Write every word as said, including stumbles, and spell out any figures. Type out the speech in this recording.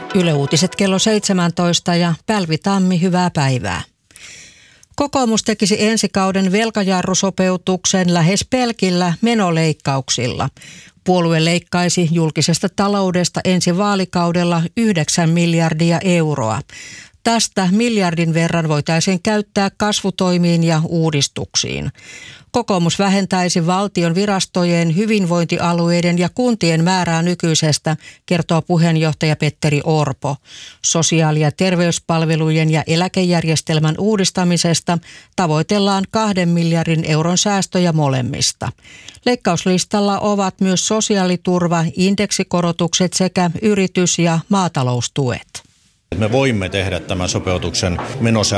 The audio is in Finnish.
Yle Uutiset kello seitsemäntoista ja Pälvi Tammi, hyvää päivää. Kokoomus tekisi ensi kauden velkajarrusopeutuksen lähes pelkillä menoleikkauksilla. Puolue leikkaisi julkisesta taloudesta ensi vaalikaudella yhdeksän miljardia euroa. Tästä miljardin verran voitaisiin käyttää kasvutoimiin ja uudistuksiin. Kokoomus vähentäisi valtion virastojen, hyvinvointialueiden ja kuntien määrää nykyisestä, kertoo puheenjohtaja Petteri Orpo. Sosiaali- ja terveyspalvelujen ja eläkejärjestelmän uudistamisesta tavoitellaan kahden miljardin euron säästöjä molemmista. Leikkauslistalla ovat myös sosiaaliturva, indeksikorotukset sekä yritys- ja maataloustuet. Me voimme tehdä tämän sopeutuksen menosäästöjä